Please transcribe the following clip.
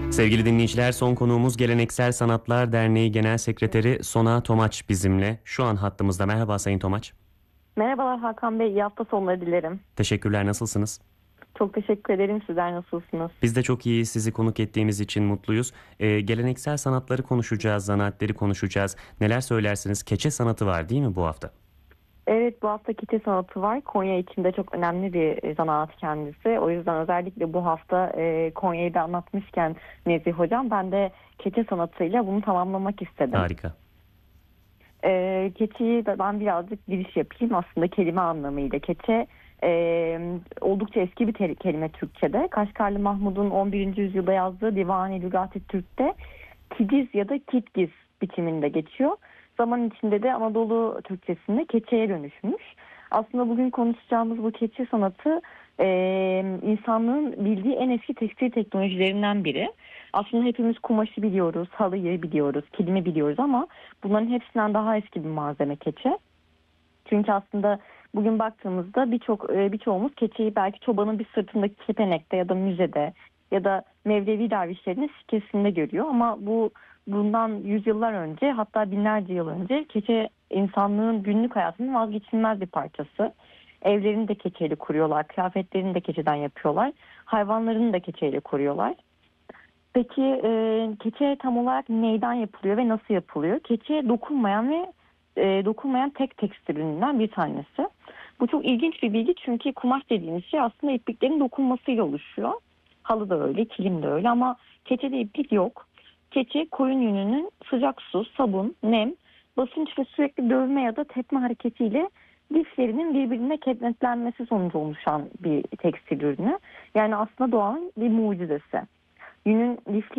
Sevgili dinleyiciler, son konuğumuz Geleneksel Sanatlar Derneği Genel Sekreteri Sona Tomaç bizimle. Şu an hattımızda. Merhaba Sayın Tomaç. Merhabalar Hakan Bey, iyi hafta sonları dilerim. Teşekkürler, nasılsınız? Çok teşekkür ederim. Sizler nasılsınız? Biz de çok iyi, sizi konuk ettiğimiz için mutluyuz. Geleneksel sanatları konuşacağız, zanaatleri konuşacağız. Neler söylersiniz? Keçe sanatı var değil mi bu hafta? Evet, bu hafta keçe sanatı var. Konya için de çok önemli bir zanaat kendisi. O yüzden özellikle bu hafta Konya'yı da anlatmışken Nezih Hocam, ben de keçe sanatıyla bunu tamamlamak istedim. Harika. Keçeyi de ben birazcık giriş yapayım. Aslında kelime anlamıyla keçe oldukça eski bir kelime Türkçe'de. Kaşgarlı Mahmud'un 11. yüzyılda yazdığı Divan-ı Lügat-ı Türk'te kidiz ya da kitgiz biçiminde geçiyor. Zaman içinde de Anadolu Türkçesinde keçeye dönüşmüş. Aslında bugün konuşacağımız bu keçe sanatı insanlığın bildiği en eski tekstil teknolojilerinden biri. Aslında hepimiz kumaşı biliyoruz, halıyı biliyoruz, kilimi biliyoruz ama bunların hepsinden daha eski bir malzeme keçe. Çünkü aslında bugün baktığımızda birçoğumuz keçeyi belki çobanın bir sırtındaki kepenekte ya da müzede ya da Mevlevi dervişlerinin sikkesinde görüyor. Ama bundan yüzyıllar önce, hatta binlerce yıl önce keçe insanlığın günlük hayatının vazgeçilmez bir parçası. Evlerini de keçeyle kuruyorlar, kıyafetlerini de keçeden yapıyorlar, hayvanlarını da keçeyle koruyorlar. Peki keçe tam olarak neyden yapılıyor ve nasıl yapılıyor? Keçe dokunmayan tek tekstil ürününden bir tanesi. Bu çok ilginç bir bilgi, çünkü kumaş dediğimiz şey aslında ipliklerin dokunmasıyla oluşuyor. Halı da öyle, kilim de öyle ama keçede iplik yok. Keçe koyun yününün sıcak su, sabun, nem, basınç ve sürekli dövme ya da tepme hareketiyle liflerinin birbirine kenetlenmesi sonucu oluşan bir tekstil ürünü. Yani aslında doğanın bir mucizesi. Yünün lifli